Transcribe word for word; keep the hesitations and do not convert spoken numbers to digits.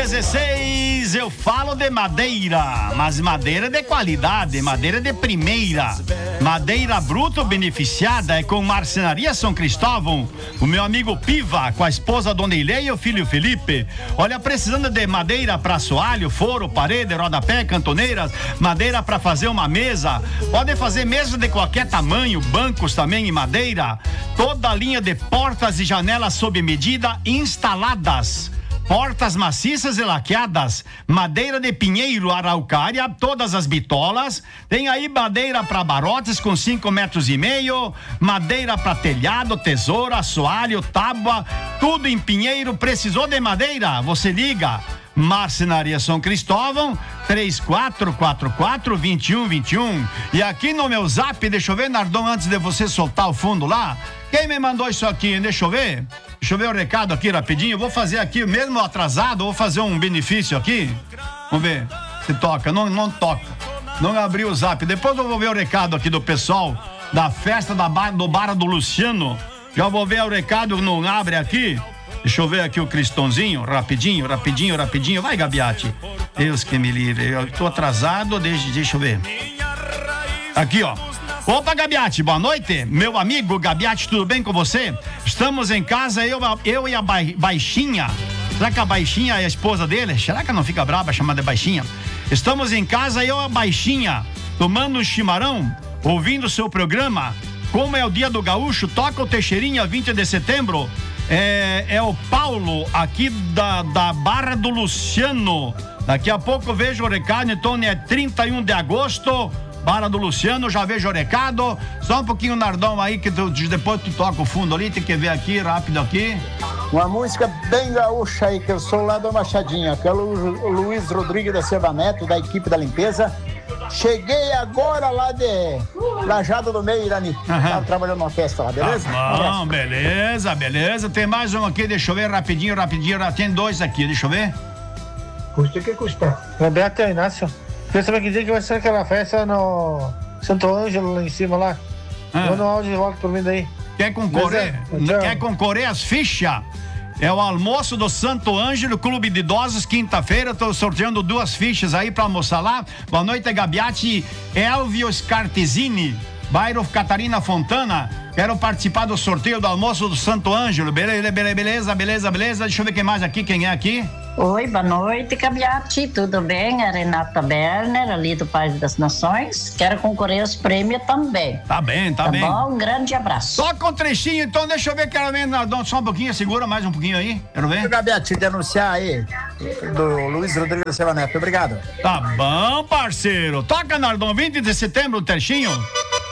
dezesseis, eu falo de madeira, mas madeira de qualidade, madeira de primeira. Madeira bruto beneficiada é com Marcenaria São Cristóvão. O meu amigo Piva, com a esposa Dona Ileia e o filho Felipe. Olha, precisando de madeira para assoalho, foro, parede, rodapé, cantoneiras, madeira para fazer uma mesa. Pode fazer mesa de qualquer tamanho, bancos também em madeira. Toda a linha de portas e janelas sob medida instaladas. Portas maciças e laqueadas, madeira de pinheiro, araucária, todas as bitolas. Tem aí madeira para barotes com cinco metros e meio, madeira para telhado, tesoura, assoalho, tábua, tudo em pinheiro. Precisou de madeira? Você liga. Marcenaria São Cristóvão, três quatro quatro quatro, dois um dois um. E aqui no meu zap, deixa eu ver, Nardon, antes de você soltar o fundo lá, quem me mandou isso aqui, deixa eu ver. Deixa eu ver o recado aqui rapidinho. Eu vou fazer aqui, mesmo atrasado, vou fazer um benefício aqui. Vamos ver se toca. Não, não toca. Não abriu o zap. Depois eu vou ver o recado aqui do pessoal da festa da bar, do Bar do Luciano. Já vou ver o recado, não abre aqui. Deixa eu ver aqui o Cristãozinho. Rapidinho, rapidinho, rapidinho. Vai, Gabiati. Deus que me livre. Eu tô atrasado, deixa, deixa eu ver. Aqui, ó. Opa, Gabiati, boa noite. Meu amigo Gabiati, tudo bem com você? Estamos em casa, eu, eu e a Baixinha. Será que a Baixinha é a esposa dele? Será que não fica brava chamada de Baixinha? Estamos em casa, eu e a Baixinha, tomando um chimarrão, ouvindo o seu programa. Como é o dia do gaúcho, toca o Teixeirinha, vinte de setembro. É, é o Paulo, aqui da, da Barra do Luciano. Daqui a pouco eu vejo o recado, então é trinta e um de agosto. Barra do Luciano, já vejo o recado. Só um pouquinho, Nardão, aí, que tu, depois tu toca o fundo ali, tem que ver aqui, rápido aqui. Uma música bem gaúcha aí, que eu sou lá do Machadinha, que é o Luiz Rodrigues da Silva Neto, da equipe da limpeza. Cheguei agora lá de Lajado do Meio, Irani. Tava trabalhando numa festa lá, beleza? Não, beleza, beleza. Tem mais um aqui, deixa eu ver, rapidinho, rapidinho. Tem dois aqui, deixa eu ver. Custa o que custa. Roberto Inácio. Quer saber que dia que vai ser aquela festa no Santo Ângelo, lá em cima, lá? Ah. Manda um áudio de volta por mim daí. Quer concorrer? É, quer concorrer as fichas? É o almoço do Santo Ângelo, Clube de Idosos, quinta-feira. Tô sorteando duas fichas aí pra almoçar lá. Boa noite, Gabiati. Elvio Scartesini, bairro Catarina Fontana. Quero participar do sorteio do almoço do Santo Ângelo. Beleza, beleza, beleza, beleza. Deixa eu ver quem mais aqui, quem é aqui. Oi, boa noite, Gabiati, tudo bem? A Renata Berner, ali do País das Nações. Quero concorrer aos prêmios também. Tá bem, tá, tá bem. Bom, um grande abraço. Só com trechinho, então, deixa eu ver, quero ver, Nardão, só um pouquinho, segura mais um pouquinho aí, quero ver. Gabiati, denunciar aí, do Luiz Rodrigues da Silva Neto, obrigado. Tá bom, parceiro. Toca, Nardão, vinte de setembro, o trechinho.